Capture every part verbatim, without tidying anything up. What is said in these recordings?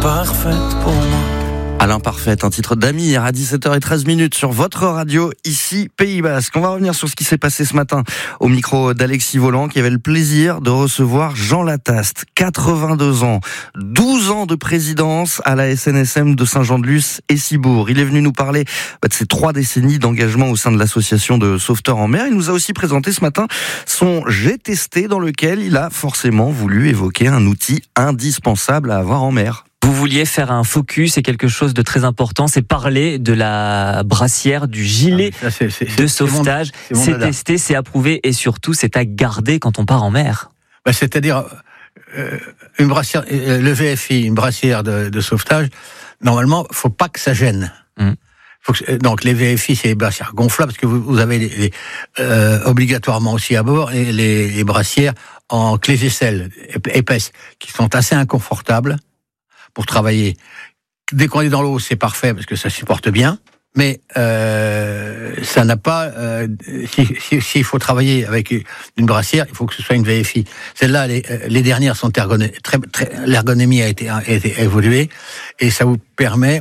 parfaite pour moi. À l'imparfaite, un titre d'Amir à dix-sept heures treize sur votre radio, ici Pays Basque. On va revenir sur ce qui s'est passé ce matin au micro d'Alexis Volant, qui avait le plaisir de recevoir Jean Lataste, quatre-vingt-deux ans, douze ans de présidence à la S N S M de Saint-Jean-de-Luz et Cibourg. Il est venu nous parler de ses trois décennies d'engagement au sein de l'association de sauveteurs en mer. Il nous a aussi présenté ce matin son J'ai testé, dans lequel il a forcément voulu évoquer un outil indispensable à avoir en mer. Vous vouliez faire un focus et quelque chose de très important, c'est parler de la brassière, du gilet ah, ça, c'est, c'est, de sauvetage. C'est, mon, c'est, mon c'est testé, c'est approuvé et surtout c'est à garder quand on part en mer. Bah, c'est-à-dire euh, une brassière, le V F I, une brassière de, de sauvetage. Normalement, faut pas que ça gêne. Mmh. Faut que, donc les V F I, c'est les brassières gonflables parce que vous, vous avez les, les, euh, obligatoirement aussi à bord les, les, les brassières en clé vaisselle épaisses qui sont assez inconfortables pour travailler. Dès qu'on est dans l'eau, c'est parfait parce que ça supporte bien, mais euh, ça n'a pas. Euh, s'il si, si faut travailler avec une brassière, il faut que ce soit une V F I. Celles-là, les, les dernières sont ergonomiques. Très, très, l'ergonomie a été, a été évoluée et ça vous permet.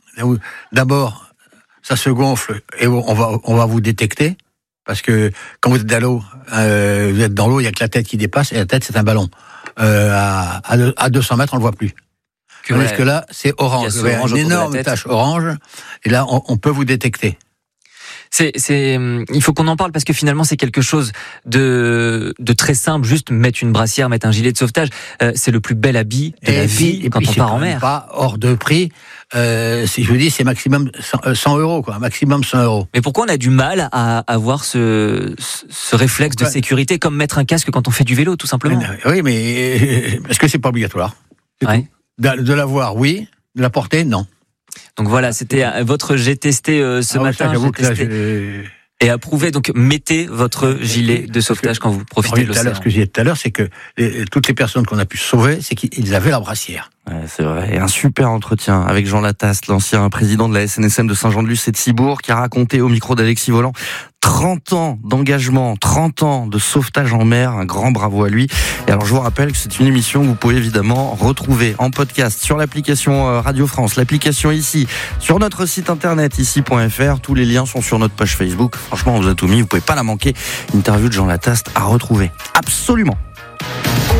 D'abord, ça se gonfle et on va, on va vous détecter parce que quand vous êtes dans l'eau, euh, vous êtes dans l'eau, il y a que la tête qui dépasse et la tête c'est un ballon. Euh, à, à deux cents mètres, on le voit plus. Parce que là, c'est orange. Vous avez une énorme tache orange, et là, on, on peut vous détecter. C'est, c'est, il faut qu'on en parle parce que finalement, c'est quelque chose de, de très simple. Juste mettre une brassière, mettre un gilet de sauvetage, euh, c'est le plus bel habit de et la puis, vie et quand puis, on part en mer. Pas hors de prix. Euh, si je vous dis, c'est maximum cent euros, quoi. Maximum cent euros. Mais pourquoi on a du mal à avoir ce, ce réflexe pourquoi de sécurité, comme mettre un casque quand on fait du vélo, tout simplement? Oui, mais est-ce que c'est pas obligatoire? C'est ouais. De, de l'avoir, oui. De la porter, non. Donc voilà, c'était votre J'ai testé euh, ce ah ouais, matin. Ça, que là, j'ai... Et approuvé. Donc mettez votre gilet de sauvetage quand vous profitez de l'océan. Ce que j'ai dit tout à l'heure, c'est que les, toutes les personnes qu'on a pu sauver, c'est qu'ils avaient la brassière. Ouais, c'est vrai. Et un super entretien avec Jean Lataste, l'ancien président de la S N S M de Saint-Jean-de-Luz et de Cibourg, qui a raconté au micro d'Alexis Volant trente ans d'engagement, trente ans de sauvetage en mer. Un grand bravo à lui. Et alors, je vous rappelle que c'est une émission que vous pouvez évidemment retrouver en podcast sur l'application Radio France, l'application ici, sur notre site internet ici point f r. Tous les liens sont sur notre page Facebook. Franchement, on vous a tout mis. Vous pouvez pas la manquer. Interview de Jean Lataste à retrouver. Absolument.